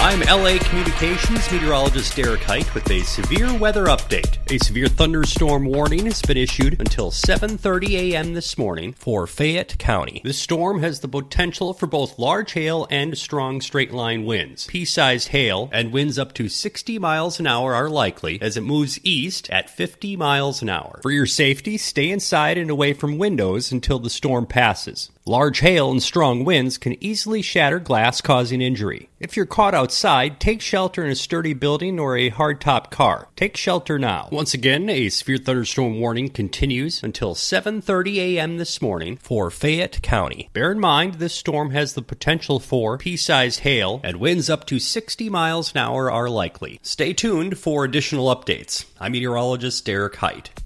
I'm LA Communications meteorologist Derek Height with a severe weather update. A severe thunderstorm warning has been issued until 7:30 a.m. this morning for Fayette County. This storm has the potential for both large hail and strong straight-line winds. Pea-sized hail and winds up to 60 miles an hour are likely as it moves east at 50 miles an hour. For your safety, stay inside and away from windows until the storm passes. Large hail and strong winds can easily shatter glass, causing injury. If you're caught outside, take shelter in a sturdy building or a hardtop car. Take shelter now. Once again, a severe thunderstorm warning continues until 7:30 a.m. this morning for Fayette County. Bear in mind, this storm has the potential for pea-sized hail, and winds up to 60 miles an hour are likely. Stay tuned for additional updates. I'm meteorologist Derek Height.